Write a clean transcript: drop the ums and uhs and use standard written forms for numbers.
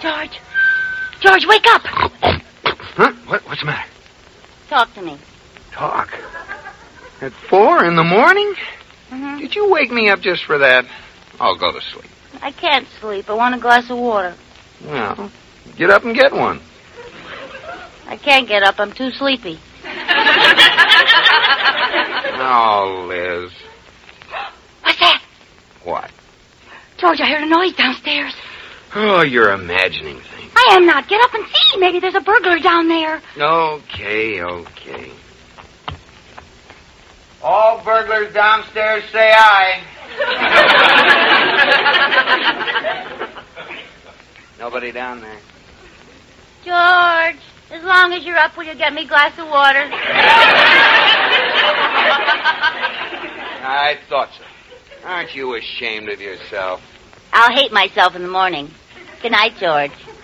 George. George, wake up. Huh? What's the matter? Talk to me. Talk? At 4 in the morning? Mm-hmm. Did you wake me up just for that? I'll go to sleep. I can't sleep. I want a glass of water. Well, get up and get one. I can't get up. I'm too sleepy. Oh, Liz. What's that? What? George, I heard a noise downstairs. Oh, you're imagining things. I am not. Get up and see. Maybe there's a burglar down there. Okay. All burglars downstairs say aye. Nobody down there. George, as long as you're up, will you get me a glass of water? I thought so. Aren't you ashamed of yourself? I'll hate myself in the morning. Good night, George.